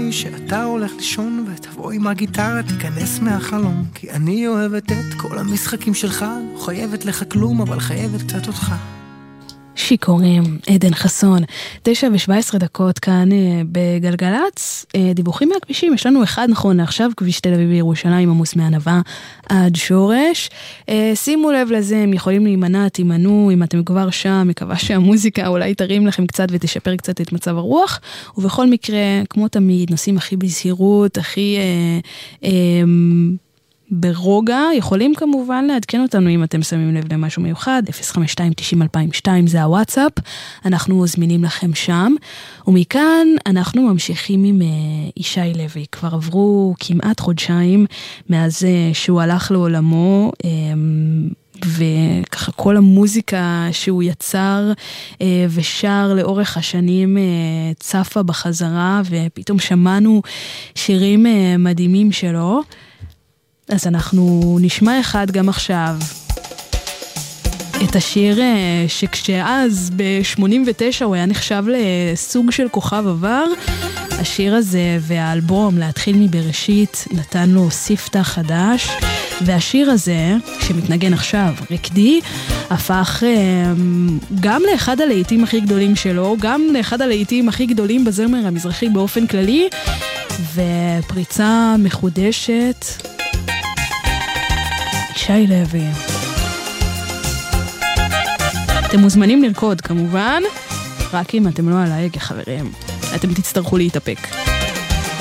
לי שאתה הולך לישון ותבוא עם הגיטרה, תיכנס מהחלום, כי אני אוהבת את כל המשחקים שלך, לא חייבת לך כלום אבל חייבת קצת אותך. שיכורים, עדן חסון, 9:17 כאן בגלגלץ. דיווחים מהכבישים, יש לנו אחד נכון לעכשיו, כביש תל אביב בירושלים עמוס מענבה עד שורש. שימו לב לזה, הם יכולים להימנע, תימנעו, אם אתם כבר שם, מקווה שהמוזיקה אולי תרים לכם קצת ותשפר קצת את מצב הרוח, ובכל מקרה, כמו תמיד, נוסעים הכי בזהירות, הכי ברוגע, יכולים כמובן לעדכן אותנו אם אתם שמים לב למשהו מיוחד, 052-90-2002 זה הוואטסאפ, אנחנו זמינים לכם שם, ומכאן אנחנו ממשיכים עם ישי לוי, כבר עברו כמעט חודשיים מאז שהוא הלך לעולמו, וככה כל המוזיקה שהוא יצר ושר לאורך השנים צפה בחזרה, ופתאום שמענו שירים מדהימים שלו, אז אנחנו נשמע אחד גם עכשיו, את השיר שכשאז ב-89 הוא היה נחשב לסוג של כוכב עבר, השיר הזה והאלבום להתחיל מבראשית נתן לו ספתח חדש, והשיר הזה שמתנגן עכשיו, רקדי, הפך גם לאחד הלהיטים הכי גדולים שלו, גם לאחד הלהיטים הכי גדולים בזמר המזרחי באופן כללי, ופריצה מחודשת. ישי לוי. אתם מוזמנים לרקוד כמובן, רק אם אתם לא על ההגה חברים, אתם תצטרכו להתאפק.